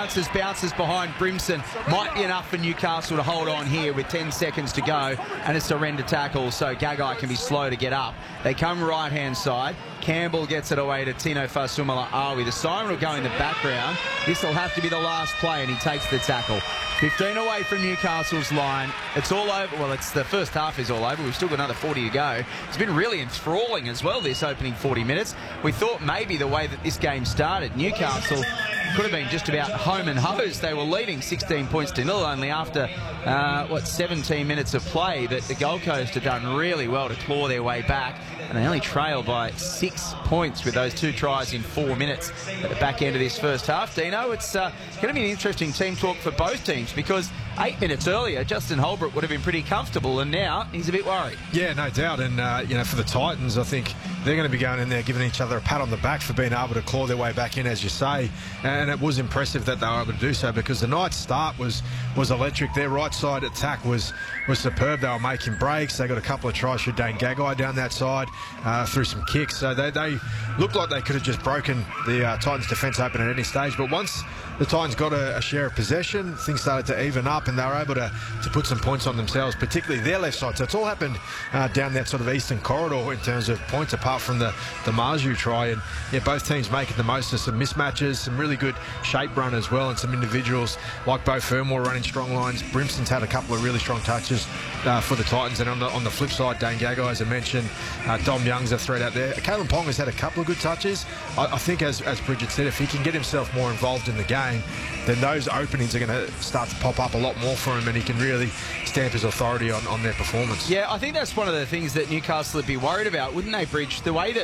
bounces behind Brimson. Might be enough for Newcastle to hold on here with 10 seconds to go, and a surrender tackle, so Gagai can be slow to get up. They come right-hand side. Campbell gets it away to Tino Fasumala-Awi. The siren will go in the background. This will have to be the last play, and he takes the tackle. 15 away from Newcastle's line. It's all over. Well, it's the first half is all over. We've still got another 40 to go. It's been really enthralling as well, this opening 40 minutes. We thought maybe the way that this game started, Newcastle could have been just about home and hosed. They were leading 16 points to nil only after, 17 minutes of play. But the Gold Coast have done really well to claw their way back. And they only trail by 6 points with those 2 tries in 4 minutes at the back end of this first half. Dino, it's going to be an interesting team talk for both teams because 8 minutes earlier, Justin Holbrook would have been pretty comfortable, and now he's a bit worried. Yeah, no doubt. And, for the Titans, I think they're going to be going in there giving each other a pat on the back for being able to claw their way back in, as you say. And it was impressive that they were able to do so because the Knights' start was electric. Their right side attack was superb. They were making breaks. They got a couple of tries for Dane Gagai down that side through some kicks. So they looked like they could have just broken the Titans' defence open at any stage. But once the Titans got a share of possession, things started to even up and they were able to put some points on themselves, particularly their left side. So it's all happened down that sort of eastern corridor in terms of points, apart from the Marju try. And yeah, both teams making the most of some mismatches, some really good shape run as well, and some individuals like Beau Fermor running strong lines. Brimson's had a couple of really strong touches for the Titans. And on the flip side, Dane Gagai, as I mentioned, Dom Young's a threat out there. Kalyn Ponga's had a couple of good touches. I think, as Bridget said, if he can get himself more involved in the game, then those openings are going to start to pop up a lot more for him, and he can really stamp his authority on their performance. Yeah, I think that's one of the things that Newcastle would be worried about, wouldn't they, Bridge? The way that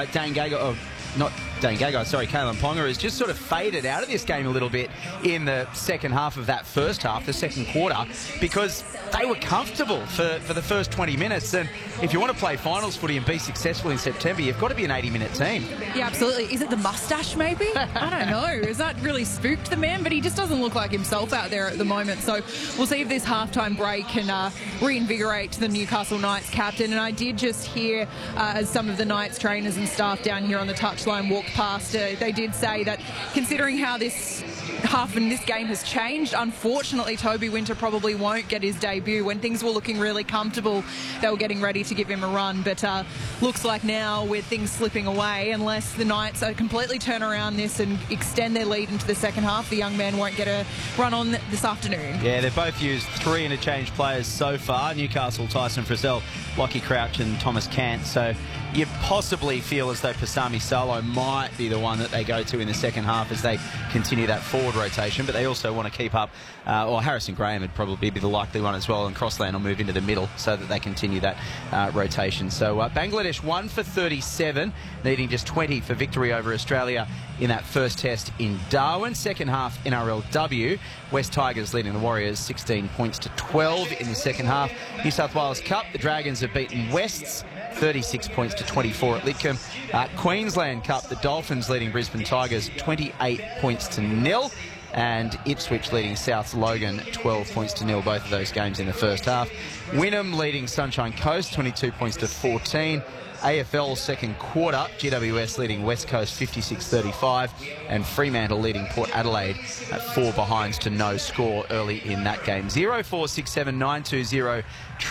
Kalyn Ponga has just sort of faded out of this game a little bit in the second half of that first half, the second quarter, because they were comfortable for the first 20 minutes. And if you want to play finals footy and be successful in September, you've got to be an 80-minute team. Yeah, absolutely. Is it the mustache, maybe? I don't know. Has that really spooked the man? But he just doesn't look like himself out there at the moment. So we'll see if this halftime break can reinvigorate the Newcastle Knights captain. And I did just hear as some of the Knights trainers and staff down here on the touchline walked past, they did say that considering how this half in this game has changed, unfortunately Toby Winter probably won't get his debut. When things were looking really comfortable, they were getting ready to give him a run, but looks like now with things slipping away, unless the Knights completely turn around this and extend their lead into the second half, the young man won't get a run on this afternoon. Yeah, they've both used 3 interchange players so far. Newcastle, Tyson Frizzell, Lockie Crouch and Thomas Cant. So you possibly feel as though Pasami Solo might be the one that they go to in the second half as they continue that forward rotation, but they also want to keep up, or Harrison Graham would probably be the likely one as well, and Crossland will move into the middle so that they continue that rotation. So Bangladesh 1 for 37, needing just 20 for victory over Australia in that first test in Darwin. Second half NRLW, West Tigers leading the Warriors 16 points to 12 in the second half. New South Wales Cup, the Dragons have beaten Wests 36 points to 24 at Lidcombe. Queensland Cup, the Dolphins leading Brisbane Tigers 28 points to 0. And Ipswich leading South Logan 12 points to 0, both of those games in the first half. Wynnum leading Sunshine Coast 22 points to 14. AFL second quarter, GWS leading West Coast 56-35, and Fremantle leading Port Adelaide at 4 behinds to no score early in that game. 0467 920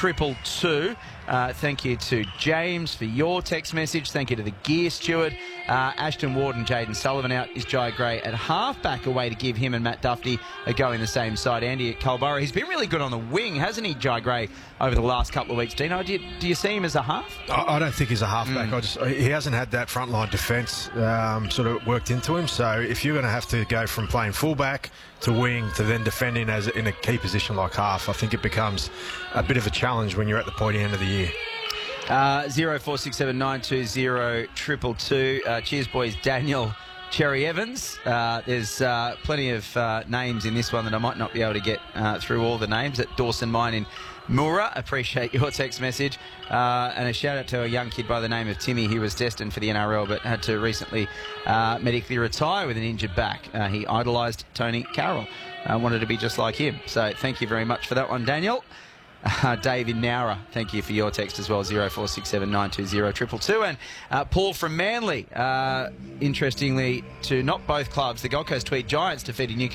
222. Thank you to James for your text message. Thank you to the gear steward. Ashton Ward and Jaden Sullivan out is Jai Gray at halfback, a way to give him and Matt Duffy a go in the same side. Andy at Culburra. He's been really good on the wing, hasn't he, Jai Gray, over the last couple of weeks? Dino, do you see him as a half? I don't think he's a halfback. He hasn't had that frontline defence sort of worked into him. So if you're going to have to go from playing fullback to wing to then defending as in a key position like half, I think it becomes a bit of a challenge when you're at the pointy end of the year. 0467 920 222. Cheers, boys. Daniel Cherry Evans. There's plenty of names in this one that I might not be able to get through all the names. At Dawson Mine in Moora, appreciate your text message. And a shout out to a young kid by the name of Timmy who was destined for the NRL but had to recently medically retire with an injured back. He idolised Tony Carroll. Wanted to be just like him. So thank you very much for that one, Daniel. Dave in Nowra, thank you for your text as well, 0467 920 222. And Paul from Manly, interestingly, to not both clubs, the Gold Coast Tweed Giants defeated Newcastle